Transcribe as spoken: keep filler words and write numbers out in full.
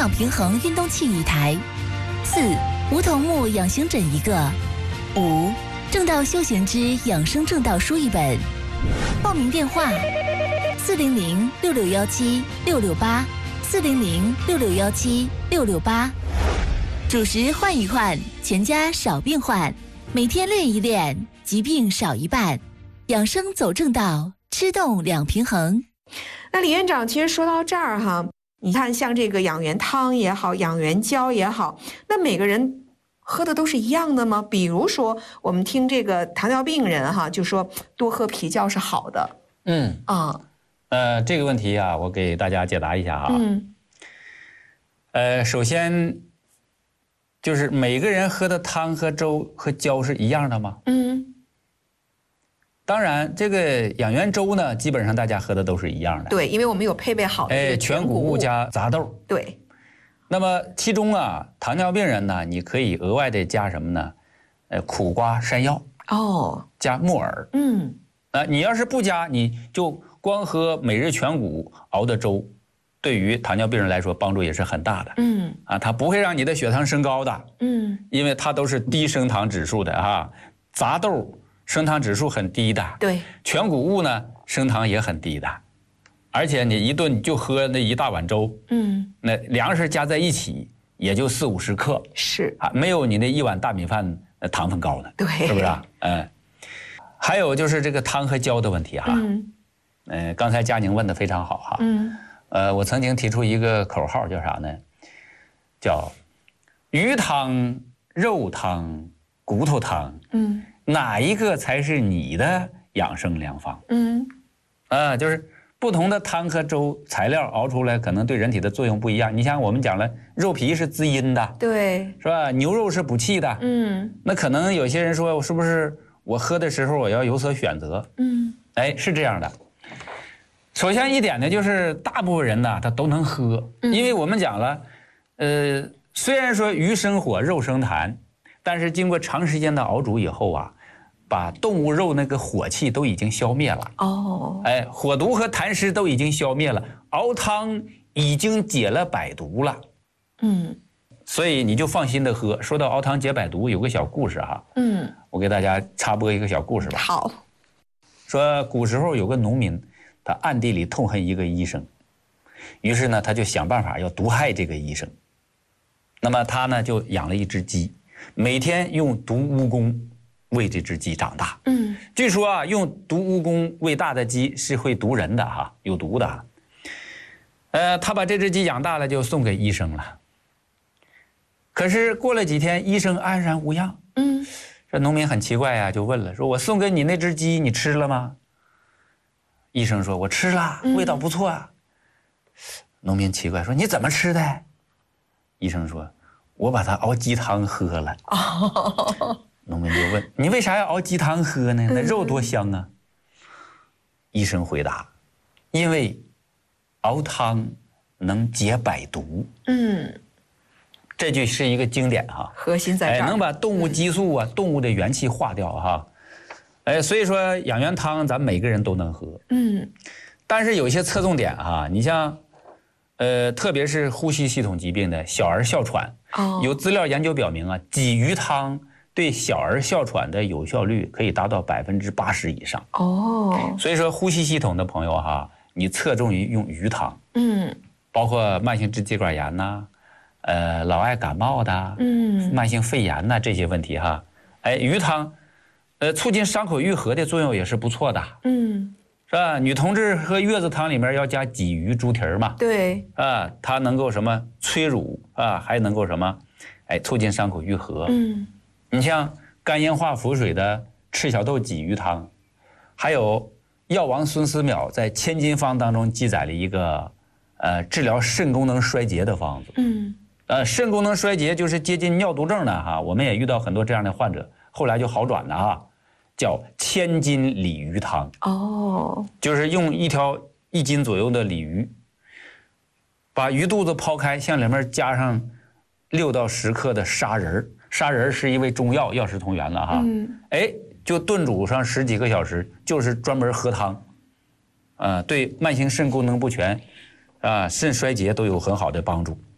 两平衡运动器一台。四、梧桐木养心枕一个。五、正道休闲之养生正道书一本。报名电话：四零零六六幺七六六八，四零零六六幺七六六八。主食换一换，全家少病患。每天练一练，疾病少一半。养生走正道，吃动两平衡。 那李院长，其实说到这儿哈，你看像这个养元汤也好，养元胶也好，那每个人喝的都是一样的吗？比如说我们听这个糖尿病人哈，就说多喝皮胶是好的。 嗯啊，呃，这个问题啊，我给大家解答一下啊。嗯。呃，首先就是每个人喝的汤和粥和胶是一样的吗？嗯。当然，这个养元粥呢，基本上大家喝的都是一样的。 对，因为我们有配备好的哎，全谷物加杂豆。 对。 那么其中啊，糖尿病人呢，你可以额外的加什么呢？呃，苦瓜、山药。哦。加木耳。嗯。啊，你要是不加，你就光喝每日全谷熬的粥，对于糖尿病人来说帮助也是很大的。嗯。啊，它不会让你的血糖升高的。嗯。因为它都是低升糖指数的哈，杂豆升糖指数很低的。对。全谷物呢，升糖也很低的。而且你一顿就喝那一大碗粥，嗯，那粮食加在一起也就四五十克，是啊，没有你那一碗大米饭糖分高的，对，是不是啊？嗯，还有就是这个汤和胶的问题哈，嗯，呃，刚才佳宁问的非常好哈，嗯，呃，我曾经提出一个口号叫啥呢？叫鱼汤、肉汤、骨头汤，嗯，哪一个才是你的养生良方？嗯，啊，就是。不同的汤和粥材料熬出来，可能对人体的作用不一样。你像我们讲了，肉皮是滋阴的，对，是吧？牛肉是补气的，嗯。那可能有些人说，是不是我喝的时候我要有所选择？嗯，哎，是这样的。首先一点呢，就是大部分人呢，他都能喝，因为我们讲了，呃，虽然说鱼生火，肉生痰，但是经过长时间的熬煮以后啊。把动物肉那个火气都已经消灭了哦，哎，火毒和痰湿都已经消灭了，熬汤已经解了百毒了，嗯，所以你就放心的喝。说到熬汤解百毒，有个小故事哈，嗯，我给大家插播一个小故事吧。好，说古时候有个农民，他暗地里痛恨一个医生，于是呢，他就想办法要毒害这个医生。那么他呢，就养了一只鸡，每天用毒蜈蚣。喂这只鸡长大，嗯，据说啊，用毒蜈蚣喂大的鸡是会毒人的哈，有毒的。呃，他把这只鸡养大了，就送给医生了。可是过了几天，医生安然无恙。嗯，这农民很奇怪呀、啊，就问了，说我送给你那只鸡，你吃了吗？医生说，我吃了，味道不错啊。嗯、农民奇怪说，你怎么吃的？医生说，我把它熬鸡汤喝了。哦。农民就问：“你为啥要熬鸡汤喝呢？那肉多香啊！”医生回答：“因为熬汤能解百毒。”嗯，这句是一个经典哈， 核心在这儿， 哎，能把动物激素啊、嗯、动物的元气化掉哈。哎，所以说养元汤咱每个人都能喝。嗯，但是有一些侧重点哈，你像，呃，特别是呼吸系统疾病的小儿哮喘，哦，有资料研究表明啊，鲫鱼汤。对小儿哮喘的有效率可以达到百分之八十以上哦，所以说呼吸系统的朋友哈，你侧重于用鱼汤，嗯，包括慢性支气管炎呐、呃老爱感冒的，嗯，慢性肺炎呐这些问题哈，哎，鱼汤，呃，促进伤口愈合的作用也是不错的，嗯，是吧？女同志喝月子汤里面要加鲫鱼、猪蹄儿嘛，对，啊，它能够什么催乳啊，还能够什么，哎，促进伤口愈合，嗯。你像肝炎化腹水的赤小豆鲫鱼汤，还有药王孙思邈在千金方当中记载了一个呃治疗肾功能衰竭的方子。嗯，呃，肾功能衰竭就是接近尿毒症的哈，我们也遇到很多这样的患者，后来就好转了哈，叫千金鲤鱼汤。哦，就是用一条一斤左右的鲤鱼，把鱼肚子剖开，向里面加上六到十克的砂仁儿。砂仁是一味中药，药食同源了哈。嗯，哎，就炖煮上十几个小时，就是专门喝汤，啊、呃，对慢性肾功能不全，啊、呃，肾衰竭都有很好的帮助。